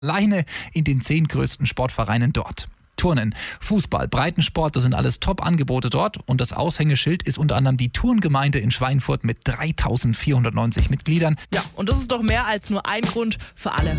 Alleine in den 10 größten Sportvereinen dort. Turnen, Fußball, Breitensport, das sind alles Top-Angebote dort. Und das Aushängeschild ist unter anderem die Turngemeinde in Schweinfurt mit 3.490 Mitgliedern. Ja, und das ist doch mehr als nur ein Grund für alle